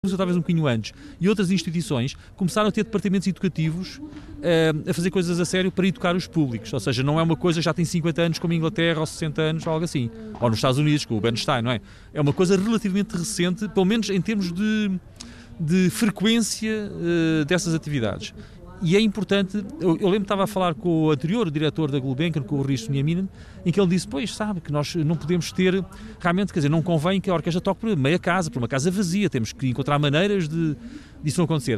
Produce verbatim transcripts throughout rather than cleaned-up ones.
talvez um bocadinho antes, e outras instituições começaram a ter departamentos educativos uh, a fazer coisas a sério para educar os públicos, ou seja, não é uma coisa que já tem cinquenta anos como a Inglaterra ou sessenta anos ou algo assim, ou nos Estados Unidos com o Bernstein, não é? É uma coisa relativamente recente, pelo menos em termos de, de frequência uh, dessas atividades. E é importante, eu, eu lembro que estava a falar com o anterior diretor da Gulbenkian, com o Risto Nieminen, em que ele disse, pois sabe, que nós não podemos ter, realmente, quer dizer, não convém que a orquestra toque por meia casa, por uma casa vazia, temos que encontrar maneiras de disso não acontecer.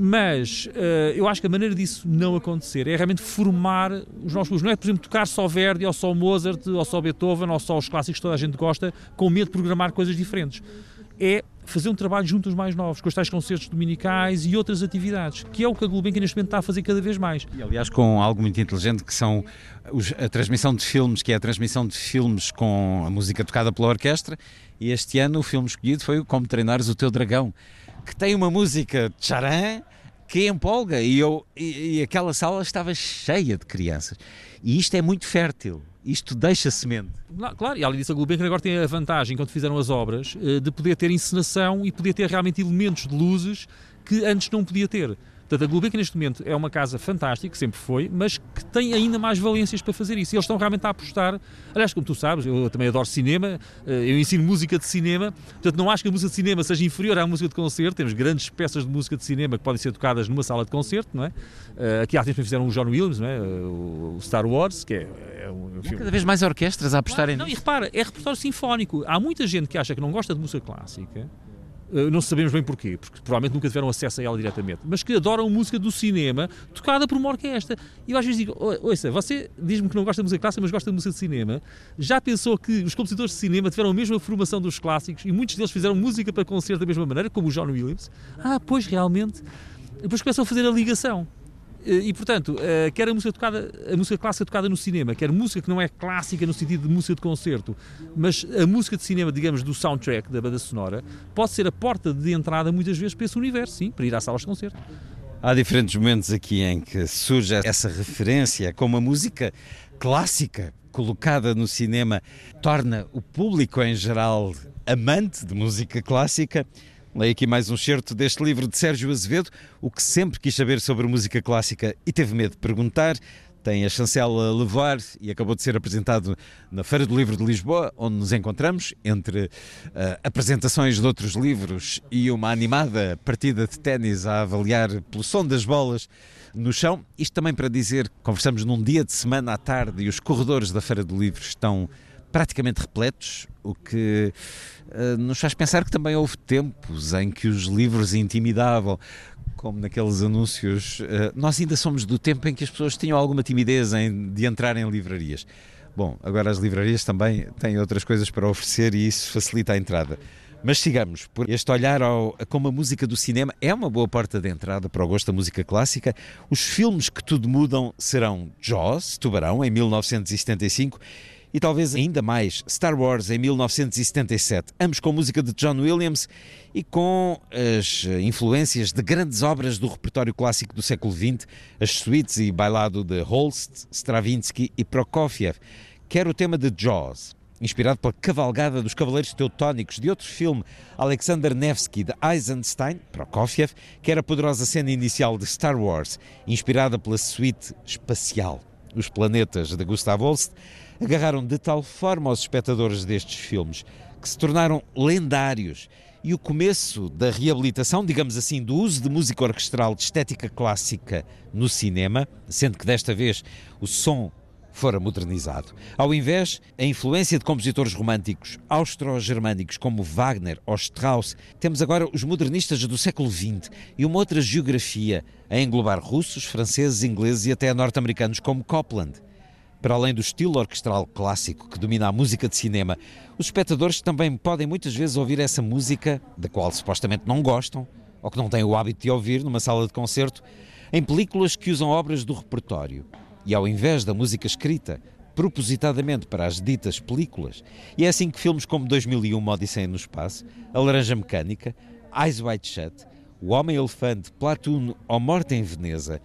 Mas uh, eu acho que a maneira disso não acontecer é realmente formar os nossos clubes. Não é, por exemplo, tocar só Verdi, ou só Mozart, ou só Beethoven, ou só os clássicos que toda a gente gosta, com medo de programar coisas diferentes. É fazer um trabalho junto aos mais novos, com os tais concertos dominicais e outras atividades, que é o que a Gulbenkian neste momento está a fazer cada vez mais. E aliás com algo muito inteligente que são os, a transmissão de filmes, que é a transmissão de filmes com a música tocada pela orquestra, e este ano o filme escolhido foi o Como Treinares o Teu Dragão, que tem uma música tcharam, que empolga, e, eu, e, e aquela sala estava cheia de crianças, e isto é muito fértil. Isto deixa semente. Claro, e além disso a Gulbenkian agora tem a vantagem, quando fizeram as obras, de poder ter encenação e poder ter realmente elementos de luzes que antes não podia ter. Portanto, a Gulbenkian neste momento é uma casa fantástica, sempre foi, mas que tem ainda mais valências para fazer isso. E eles estão realmente a apostar, aliás, como tu sabes, eu também adoro cinema, eu ensino música de cinema, portanto não acho que a música de cinema seja inferior à música de concerto, temos grandes peças de música de cinema que podem ser tocadas numa sala de concerto, não é? Aqui há tempos fizeram o John Williams, não é? O Star Wars, que é, é um filme. Há cada vez mais orquestras a apostarem nisso. Não, e nisto. repara, é repertório sinfónico. Há muita gente que acha que não gosta de música clássica, não sabemos bem porquê, porque provavelmente nunca tiveram acesso a ela diretamente, mas que adoram música do cinema tocada por uma orquestra. E eu às vezes digo, ouça, você diz-me que não gosta de música clássica, mas gosta de música de cinema. Já pensou que os compositores de cinema tiveram a mesma formação dos clássicos e muitos deles fizeram música para concerto da mesma maneira, como o John Williams? Ah, pois realmente. Depois começam a fazer a ligação. E, portanto, quer a música, tocada, a música clássica tocada no cinema, quer música que não é clássica no sentido de música de concerto, mas a música de cinema, digamos, do soundtrack, da banda sonora, pode ser a porta de entrada, muitas vezes, para esse universo, sim, para ir às salas de concerto. Há diferentes momentos aqui em que surge essa referência, como a música clássica colocada no cinema torna o público, em geral, amante de música clássica. Leio aqui mais um excerto deste livro de Sérgio Azevedo, o que sempre quis saber sobre música clássica e teve medo de perguntar. Tem a chancela Levar e acabou de ser apresentado na Feira do Livro de Lisboa, onde nos encontramos, entre uh, apresentações de outros livros e uma animada partida de ténis a avaliar pelo som das bolas no chão. Isto também para dizer que conversamos num dia de semana à tarde e os corredores da Feira do Livro estão praticamente repletos, o que uh, nos faz pensar que também houve tempos em que os livros intimidavam, como naqueles anúncios. Uh, nós ainda somos do tempo em que as pessoas tinham alguma timidez em, de entrar em livrarias. Bom, agora as livrarias também têm outras coisas para oferecer e isso facilita a entrada. Mas sigamos, por este olhar ao, a como a música do cinema é uma boa porta de entrada para o gosto da música clássica. Os filmes que tudo mudam serão Jaws, Tubarão, em mil novecentos e setenta e cinco, e talvez ainda mais Star Wars em mil novecentos e setenta e sete, ambos com música de John Williams e com as influências de grandes obras do repertório clássico do século vinte, as suítes e bailado de Holst, Stravinsky e Prokofiev, quer o tema de Jaws, inspirado pela cavalgada dos Cavaleiros Teutónicos de outro filme, Alexander Nevsky, de Eisenstein, Prokofiev, quer a poderosa cena inicial de Star Wars, inspirada pela suíte espacial, Os Planetas, de Gustav Holst, agarraram de tal forma aos espectadores destes filmes que se tornaram lendários, e o começo da reabilitação, digamos assim, do uso de música orquestral de estética clássica no cinema, sendo que desta vez o som fora modernizado. Ao invés, a influência de compositores românticos austro-germânicos como Wagner ou Strauss, temos agora os modernistas do século vinte e uma outra geografia a englobar russos, franceses, ingleses e até norte-americanos como Copland. Para além do estilo orquestral clássico que domina a música de cinema, os espectadores também podem muitas vezes ouvir essa música, da qual supostamente não gostam, ou que não têm o hábito de ouvir numa sala de concerto, em películas que usam obras do repertório. E ao invés da música escrita, propositadamente para as ditas películas, e é assim que filmes como dois mil e um, Uma Odisseia no Espaço, A Laranja Mecânica, Eyes Wide Shut, O Homem-Elefante, Platoon ou Morte em Veneza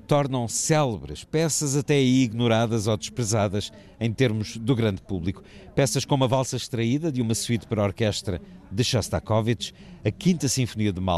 tornam célebres peças até aí ignoradas ou desprezadas em termos do grande público. Peças como a Valsa Extraída, de uma suíte para orquestra de Shostakovich, a Quinta Sinfonia de Mahler,